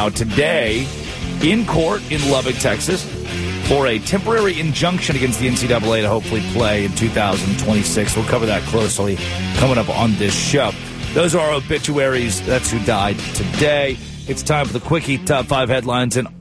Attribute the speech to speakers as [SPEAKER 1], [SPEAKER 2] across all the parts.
[SPEAKER 1] now today in court in Lubbock, Texas, for a temporary injunction against the NCAA to hopefully play in 2026. We'll cover that closely coming up on this show. Those are our obituaries. That's who died today. It's time for the Quickie Top 5 headlines in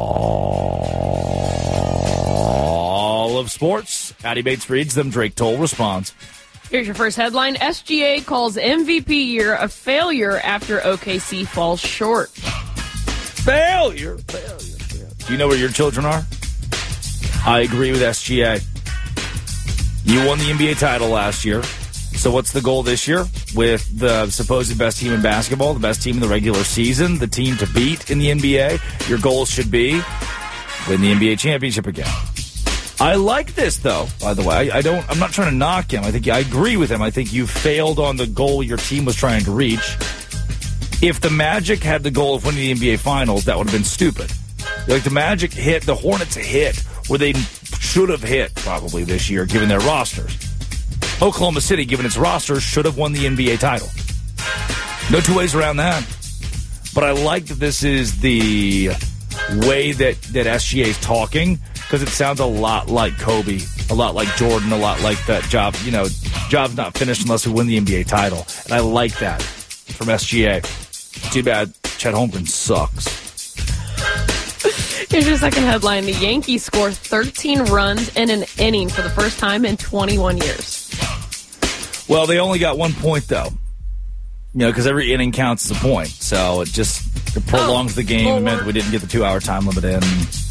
[SPEAKER 1] all of sports. Addie Bates reads them. Drake Toll responds.
[SPEAKER 2] Here's your first headline. SGA calls MVP year a failure after OKC falls short.
[SPEAKER 1] Failure. Do you know where your children are? I agree with SGA. You won the NBA title last year. So what's the goal this year? With the supposed best team in basketball, the best team in the regular season, the team to beat in the NBA, your goals should be win the NBA championship again. I like this, though, by the way. I'm not trying to knock him. I agree with him. I think you failed on the goal your team was trying to reach. If the Magic had the goal of winning the NBA Finals, that would have been stupid. Like the Magic hit, the Hornets hit where they should have hit probably this year, given their rosters. Oklahoma City, given its rosters, should have won the NBA title. No two ways around that. But I like that this is the way that SGA is talking, because it sounds a lot like Kobe, a lot like Jordan, a lot like that job. You know, job's not finished unless we win the NBA title. And I like that from SGA. Too bad Chet Holmgren sucks.
[SPEAKER 2] Here's your second headline. The Yankees score 13 runs in an inning for the first time in 21 years.
[SPEAKER 1] Well, they only got 1 point, though. You know, because every inning counts as a point. So it prolongs the game. It meant we didn't get the 2-hour time limit in.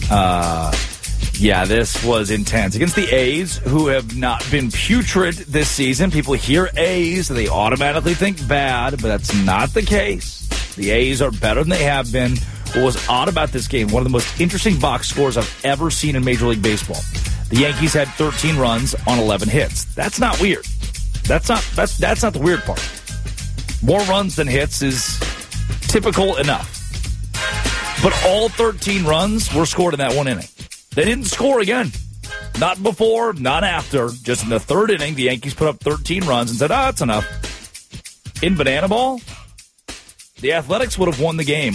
[SPEAKER 1] Yeah, this was intense. Against the A's, who have not been putrid this season. People hear A's, they automatically think bad, but that's not the case. The A's are better than they have been. What was odd about this game, one of the most interesting box scores I've ever seen in Major League Baseball. The Yankees had 13 runs on 11 hits. That's not weird. That's not the weird part. More runs than hits is typical enough. But all 13 runs were scored in that one inning. They didn't score again. Not before, not after. Just in the third inning, the Yankees put up 13 runs and said, that's enough. In Banana Ball, the Athletics would have won the game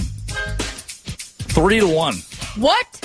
[SPEAKER 1] 3-1.
[SPEAKER 2] What?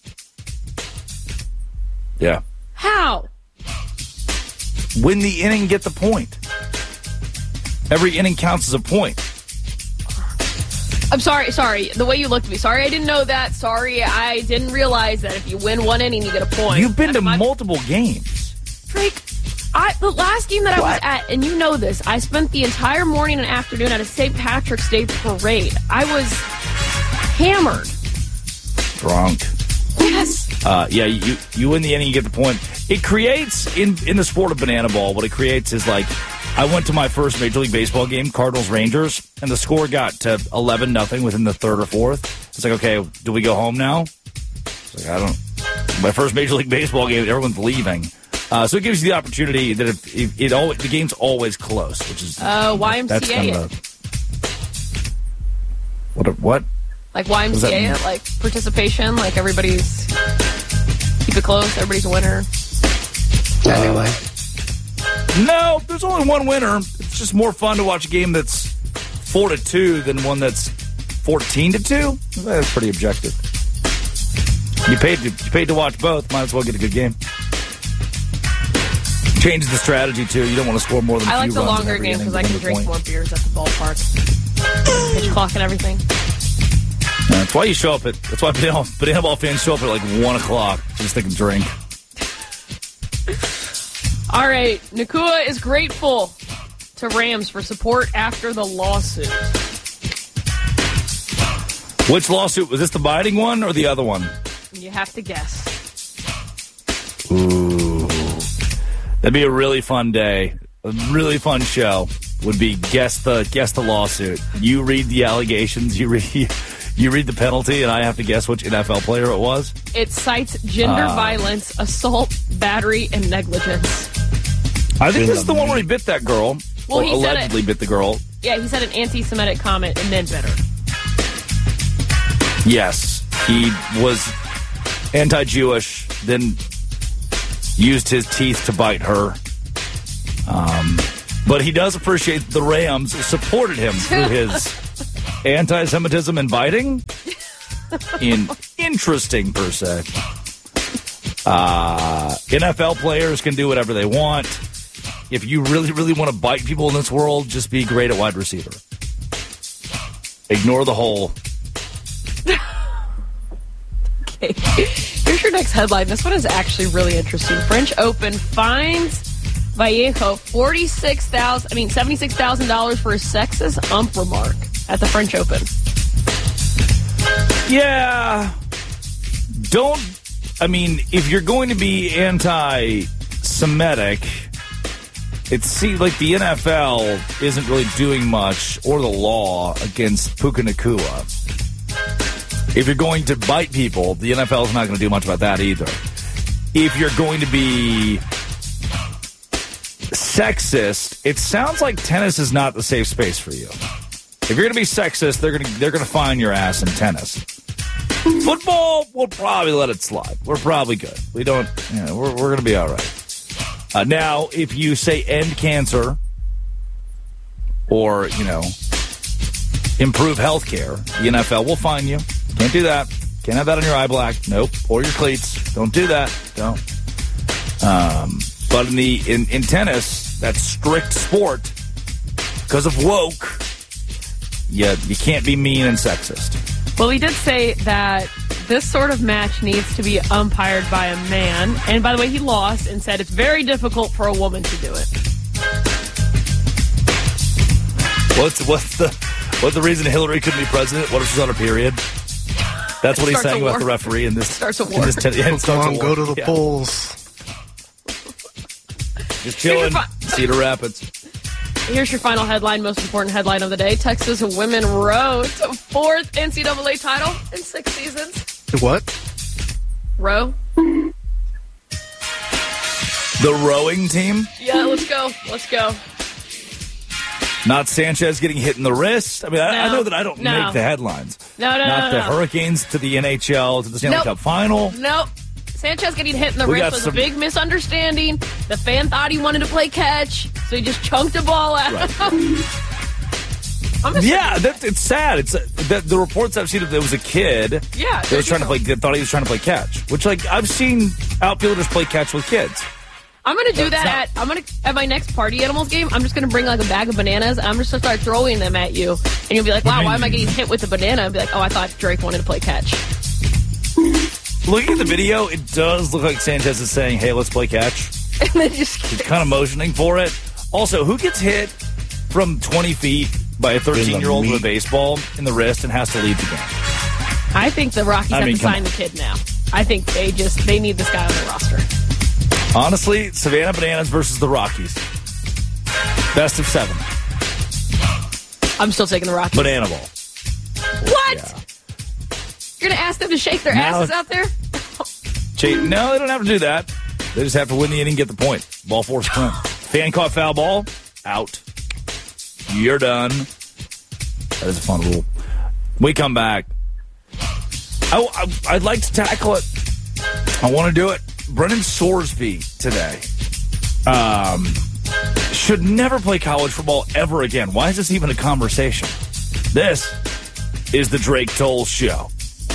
[SPEAKER 1] Yeah.
[SPEAKER 2] How?
[SPEAKER 1] Win the inning, get the point. Every inning counts as a point.
[SPEAKER 2] I'm sorry. The way you looked at me. Sorry, I didn't know that. Sorry, I didn't realize that if you win one inning, you get a point.
[SPEAKER 1] You've been to multiple games.
[SPEAKER 2] Drake, the last game that I was at, and you know this, I spent the entire morning and afternoon at a St. Patrick's Day parade. I was hammered.
[SPEAKER 1] Drunk.
[SPEAKER 2] Yes.
[SPEAKER 1] Yeah, you win the inning, you get the point. It creates, in the sport of Banana Ball, what it creates is like, I went to my first Major League Baseball game, Cardinals-Rangers, and the score got to 11-0 within the third or fourth. It's like, okay, do we go home now? It's like, I don't. My first Major League Baseball game, everyone's leaving. So it gives you the opportunity that the game's always close, which is
[SPEAKER 2] YMCA.
[SPEAKER 1] That's kind of what?
[SPEAKER 2] Like YMCA, like participation, like everybody's keep it close, everybody's a winner.
[SPEAKER 3] Anyway.
[SPEAKER 1] No, there's only one winner. It's just more fun to watch a game that's 4-2 than one that's 14-2. That's pretty objective. You paid to watch both. Might as well get a good game. Change the strategy too. You don't want to score more than.
[SPEAKER 2] I like the
[SPEAKER 1] runs
[SPEAKER 2] longer game because I can drink more beers at the ballpark. Pitch clock and everything.
[SPEAKER 1] That's why you show up That's why Banana Ball fans show up at like 1 o'clock just they can drink.
[SPEAKER 2] All right, Nakua is grateful to Rams for support after the lawsuit.
[SPEAKER 1] Which lawsuit? Was this the biting one or the other one?
[SPEAKER 2] You have to guess.
[SPEAKER 1] Ooh. That'd be a really fun day. A really fun show would be guess the lawsuit. You read the allegations, you read the penalty, and I have to guess which NFL player it was?
[SPEAKER 2] It cites gender violence, assault, battery, and negligence.
[SPEAKER 1] I think this is the one where he bit that girl.
[SPEAKER 2] Well,
[SPEAKER 1] he allegedly bit the girl.
[SPEAKER 2] Yeah, he said an anti-Semitic comment and then bit her.
[SPEAKER 1] Yes. He was anti-Jewish, then used his teeth to bite her. But he does appreciate the Rams supported him through his anti-Semitism and biting. interesting per se. NFL players can do whatever they want. If you really, really want to bite people in this world, just be great at wide receiver. Ignore the hole.
[SPEAKER 2] Okay. Here's your next headline. This one is actually really interesting. French Open fines Vallejo $76,000 for a sexist ump remark at the French Open.
[SPEAKER 1] Yeah. If you're going to be anti-Semitic, it seems like the NFL isn't really doing much, or the law, against Puka Nacua. If you're going to bite people, the NFL is not going to do much about that either. If you're going to be sexist, it sounds like tennis is not the safe space for you. If you're going to be sexist, they're going to find your ass in tennis. Football, we'll probably let it slide. We're probably good. We're going to be all right. Now, if you say end cancer or, improve health care, the NFL will fine you. Can't do that. Can't have that on your eye black. Nope. Or your cleats. Don't do that. Don't. But in tennis, that strict sport, because of woke, you can't be mean and sexist.
[SPEAKER 2] Well, he did say that this sort of match needs to be umpired by a man. And by the way, he lost and said it's very difficult for a woman to do it.
[SPEAKER 1] What's the reason Hillary couldn't be president? What if she's on her period? That's what he's saying about the referee in this.
[SPEAKER 2] Starts a war.
[SPEAKER 4] Come on, go to the polls.
[SPEAKER 1] Just chilling. Cedar Rapids.
[SPEAKER 2] Here's your final headline, most important headline of the day. Texas women row to fourth NCAA title in 6 seasons.
[SPEAKER 4] What?
[SPEAKER 2] Row.
[SPEAKER 1] The rowing team?
[SPEAKER 2] Yeah, let's go.
[SPEAKER 1] Not Sanchez getting hit in the wrist. I know that I don't make the headlines. Not the Hurricanes to the NHL, to the Stanley Cup final.
[SPEAKER 2] Nope. Sanchez getting hit in the wrist was a big misunderstanding. The fan thought he wanted to play catch, so he just chunked the ball out.
[SPEAKER 1] Right. It's sad. It's the reports I've seen of there was a kid.
[SPEAKER 2] Yeah,
[SPEAKER 1] that was trying to play. Thought he was trying to play catch, which I've seen outfielders play catch with kids.
[SPEAKER 2] I'm gonna do that at my next Party Animals game. I'm just gonna bring a bag of bananas. And I'm just gonna start throwing them at you, and you'll be like, "Wow, why am I getting hit with the banana?" And be like, "Oh, I thought Drake wanted to play catch."
[SPEAKER 1] Looking at the video, it does look like Sanchez is saying, "Hey, let's play catch."
[SPEAKER 2] And then he's
[SPEAKER 1] kind of motioning for it. Also, who gets hit from 20 feet by a 13-year-old with a baseball in the wrist and has to leave the game?
[SPEAKER 2] I think the Rockies have to sign the kid now. I think they need this guy on their roster.
[SPEAKER 1] Honestly, Savannah Bananas versus the Rockies. Best of 7.
[SPEAKER 2] I'm still taking the Rockies.
[SPEAKER 1] Banana ball.
[SPEAKER 2] What?
[SPEAKER 1] Yeah.
[SPEAKER 2] You're going to ask them to shake their asses out there?
[SPEAKER 1] No, they don't have to do that. They just have to win the inning and get the point. Ball 4 sprint. Fan caught foul ball. Out. You're done. That is a fun rule. We come back. I'd like to tackle it. I want to do it. Brennan Sorsby today should never play college football ever again. Why is this even a conversation? This is the Drake Toll Show.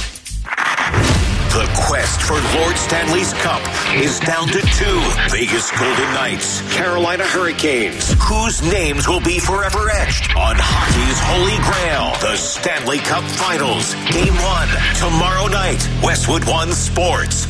[SPEAKER 5] The quest for Lord Stanley's Cup is down to 2. Vegas Golden Knights, Carolina Hurricanes. Whose names will be forever etched on hockey's holy grail? The Stanley Cup Finals. Game 1, tomorrow night. Westwood One Sports.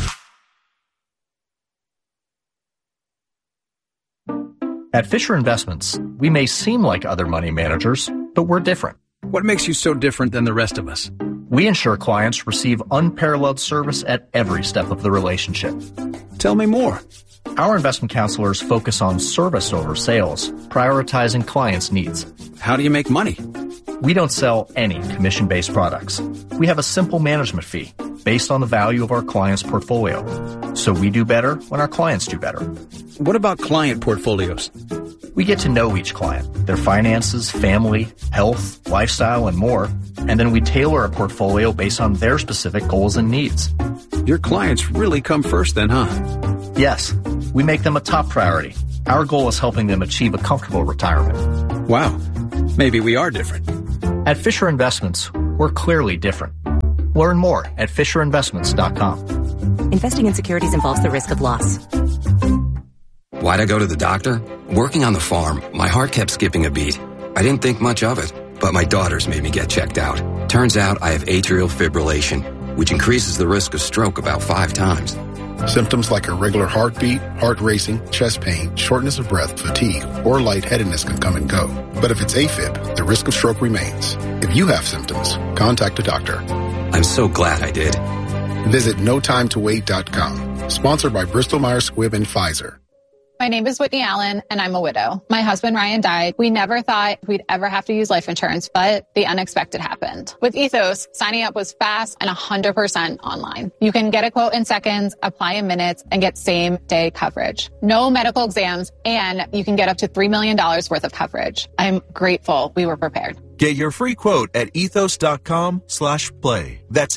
[SPEAKER 6] At Fisher Investments, we may seem like other money managers, but we're different.
[SPEAKER 7] What makes you so different than the rest of us?
[SPEAKER 6] We ensure clients receive unparalleled service at every step of the relationship.
[SPEAKER 7] Tell me more.
[SPEAKER 6] Our investment counselors focus on service over sales, prioritizing clients' needs.
[SPEAKER 7] How do you make money?
[SPEAKER 6] We don't sell any commission-based products. We have a simple management fee based on the value of our client's portfolio. So we do better when our clients do better.
[SPEAKER 7] What about client portfolios?
[SPEAKER 6] We get to know each client, their finances, family, health, lifestyle, and more, and then we tailor a portfolio based on their specific goals and needs.
[SPEAKER 7] Your clients really come first then, huh?
[SPEAKER 6] Yes, we make them a top priority. Our goal is helping them achieve a comfortable retirement.
[SPEAKER 7] Wow, maybe we are different.
[SPEAKER 6] At Fisher Investments, we're clearly different. Learn more at FisherInvestments.com.
[SPEAKER 8] Investing in securities involves the risk of loss.
[SPEAKER 9] Why'd I go to the doctor? Working on the farm, my heart kept skipping a beat. I didn't think much of it, but my daughters made me get checked out. Turns out I have atrial fibrillation, which increases the risk of stroke about 5 times.
[SPEAKER 10] Symptoms like irregular heartbeat, heart racing, chest pain, shortness of breath, fatigue, or lightheadedness can come and go. But if it's AFib, the risk of stroke remains. If you have symptoms, contact a doctor.
[SPEAKER 9] I'm so glad I did.
[SPEAKER 10] Visit NoTimeToWait.com. Sponsored by Bristol-Myers Squibb and Pfizer.
[SPEAKER 11] My name is Whitney Allen, and I'm a widow. My husband, Ryan, died. We never thought we'd ever have to use life insurance, but the unexpected happened. With Ethos, signing up was fast and 100% online. You can get a quote in seconds, apply in minutes, and get same-day coverage. No medical exams, and you can get up to $3 million worth of coverage. I'm grateful we were prepared.
[SPEAKER 12] Get your free quote at ethos.com/play. That's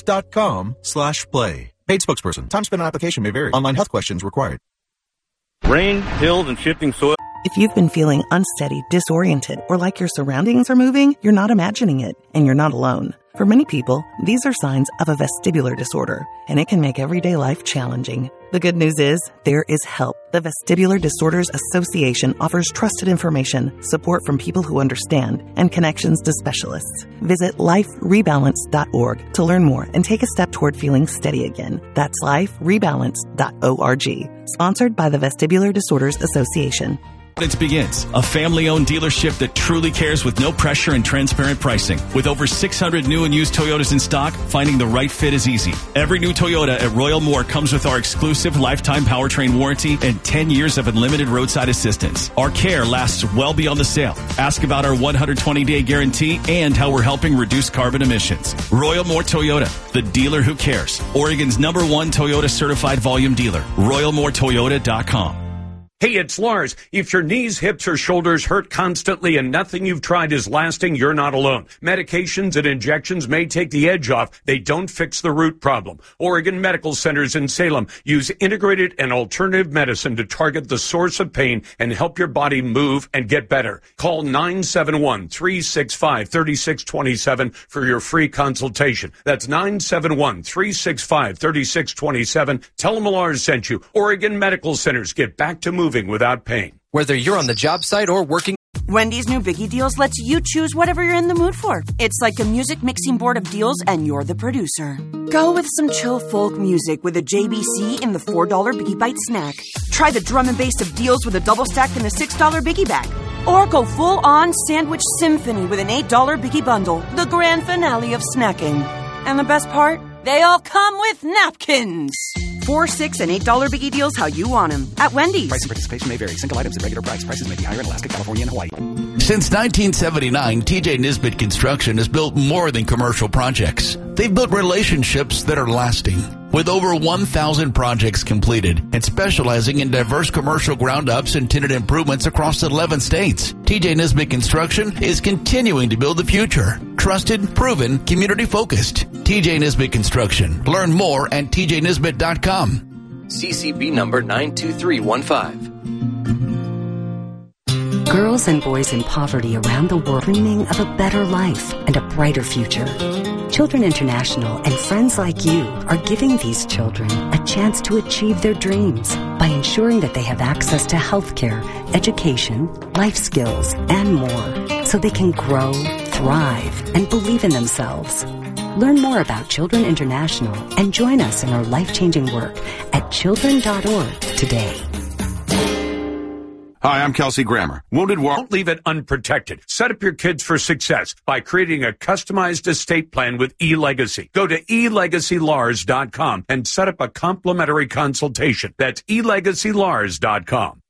[SPEAKER 12] ethos.com/play. Paid spokesperson. Time spent on application may vary. Online health questions required.
[SPEAKER 13] Rain, hills, and shifting soil.
[SPEAKER 14] If you've been feeling unsteady, disoriented, or like your surroundings are moving, you're not imagining it, and you're not alone. For many people, these are signs of a vestibular disorder, and it can make everyday life challenging. The good news is, there is help. The Vestibular Disorders Association offers trusted information, support from people who understand, and connections to specialists. Visit liferebalance.org to learn more and take a step toward feeling steady again. That's liferebalance.org. Sponsored by the Vestibular Disorders Association.
[SPEAKER 15] Begins, a family-owned dealership that truly cares with no pressure and transparent pricing. With over 600 new and used Toyotas in stock, finding the right fit is easy. Every new Toyota at Royal Moore comes with our exclusive lifetime powertrain warranty and 10 years of unlimited roadside assistance. Our care lasts well beyond the sale. Ask about our 120-day guarantee and how we're helping reduce carbon emissions. Royal Moore Toyota, the dealer who cares. Oregon's #1 Toyota certified volume dealer. RoyalMooreToyota.com.
[SPEAKER 16] Hey, it's Lars. If your knees, hips, or shoulders hurt constantly and nothing you've tried is lasting, you're not alone. Medications and injections may take the edge off. They don't fix the root problem. Oregon Medical Centers in Salem use integrated and alternative medicine to target the source of pain and help your body move and get better. Call 971-365-3627 for your free consultation. That's 971-365-3627. Tell them Lars sent you. Oregon Medical Centers, get back to moving without pain.
[SPEAKER 17] Whether you're on the job site or working.
[SPEAKER 18] Wendy's new Biggie Deals lets you choose whatever you're in the mood for. It's like a music mixing board of deals, and you're the producer. Go with some chill folk music with a JBC in the $4 Biggie Bite snack. Try the drum and bass of deals with a double stack in the $6 Biggie Bag. Or go full-on sandwich symphony with an $8 Biggie Bundle, the grand finale of snacking. And the best part? They all come with napkins. $4, $6, and $8 Biggie Deals how you want them at Wendy's.
[SPEAKER 19] Price and participation may vary. Single items at regular price. Prices may be higher in Alaska, California, and Hawaii.
[SPEAKER 20] Since 1979, TJ Nisbet Construction has built more than commercial projects. They've built relationships that are lasting. With over 1,000 projects completed and specializing in diverse commercial ground-ups and tenant improvements across 11 states, TJ Nisbet Construction is continuing to build the future. Trusted, proven, community-focused. TJ Nisbet Construction. Learn more at tjnisbet.com.
[SPEAKER 17] CCB number 92315.
[SPEAKER 8] Girls and boys in poverty around the world dreaming of a better life and a brighter future. Children International and friends like you are giving these children a chance to achieve their dreams by ensuring that they have access to healthcare, education, life skills, and more, so they can grow, thrive, and believe in themselves. Learn more about Children International and join us in our life-changing work at children.org today.
[SPEAKER 21] Hi, I'm Kelsey Grammer. Wounded Warrior.
[SPEAKER 16] Don't leave it unprotected. Set up your kids for success by creating a customized estate plan with eLegacy. Go to elegacylars.com and set up a complimentary consultation. That's elegacylars.com.